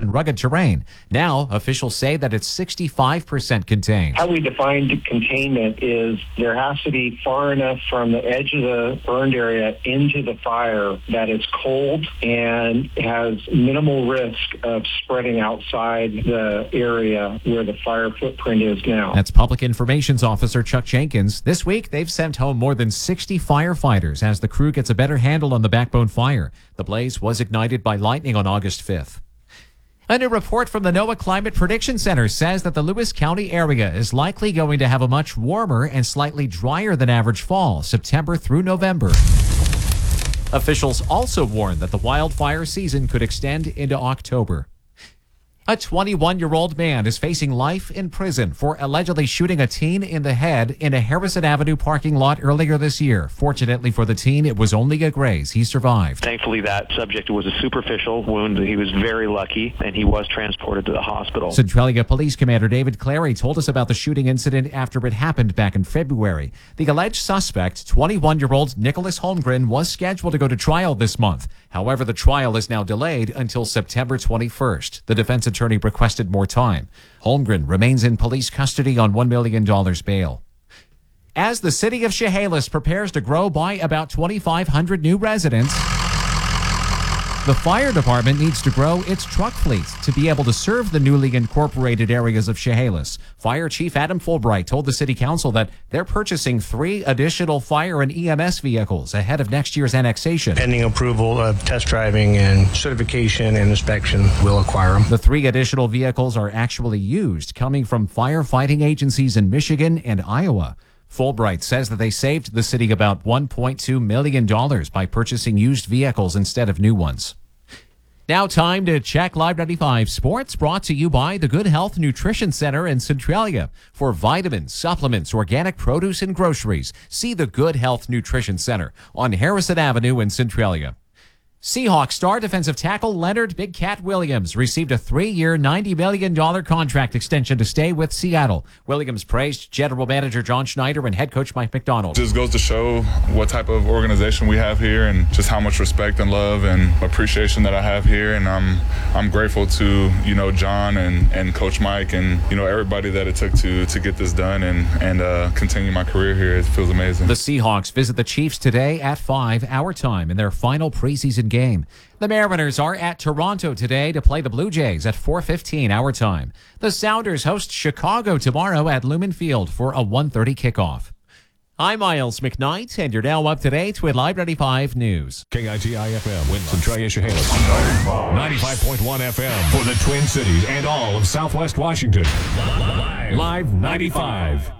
and rugged terrain. Now, officials say that it's 65% contained. How we define containment is there has to be far enough from the edge of the burned area into the fire that it's cold and has minimal risk of spreading outside the area where the fire footprint is now. That's Public Information Officer Chuck Jenkins. This week, they've sent home more than 60 firefighters as the crew gets a better handle on the Backbone fire. The blaze was ignited by lightning on August 5th. A new report from the NOAA Climate Prediction Center says that the Lewis County area is likely going to have a much warmer and slightly drier than average fall, September through November. Officials also warned that the wildfire season could extend into October. A 21-year-old man is facing life in prison for allegedly shooting a teen in the head in a Harrison Avenue parking lot earlier this year. Fortunately for the teen, it was only a graze. He survived. Thankfully, that subject was a superficial wound. He was very lucky, and he was transported to the hospital. Centralia Police Commander David Clary told us about the shooting incident after it happened back in February. The alleged suspect, 21-year-old Nicholas Holmgren, was scheduled to go to trial this month. However, the trial is now delayed until September 21st. The defense attorney requested more time. Holmgren remains in police custody on $1 million bail. As the city of Chehalis prepares to grow by about 2,500 new residents, the fire department needs to grow its truck fleet to be able to serve the newly incorporated areas of Chehalis. Fire Chief Adam Fulbright told the city council that they're purchasing 3 additional fire and EMS vehicles ahead of next year's annexation. Pending approval of test driving and certification and inspection, we'll acquire them. The 3 additional vehicles are actually used, coming from firefighting agencies in Michigan and Iowa. Fulbright says that they saved the city about $1.2 million by purchasing used vehicles instead of new ones. Now time to check Live 95 Sports, brought to you by the Good Health Nutrition Center in Centralia. For vitamins, supplements, organic produce, and groceries, see the Good Health Nutrition Center on Harrison Avenue in Centralia. Seahawks star defensive tackle Leonard Big Cat Williams received a 3-year, $90 million contract extension to stay with Seattle. Williams praised general manager John Schneider and head coach Mike McDonald. Just goes to show what type of organization we have here and just how much respect and love and appreciation that I have here. And I'm grateful to, John and Coach Mike and, everybody that it took to get this done and continue my career here. It feels amazing. The Seahawks visit the Chiefs today at 5 our time in their final preseason game. The Mariners are at Toronto today to play the Blue Jays at 4:15 our time. The Sounders host Chicago tomorrow at Lumen Field for a 1:30 kickoff. I'm Miles McKnight, and you're now up to date with Live 95 News. KITI-FM, Centralia Chehalis. 95.1 FM for the Twin Cities and all of Southwest Washington. Live 95.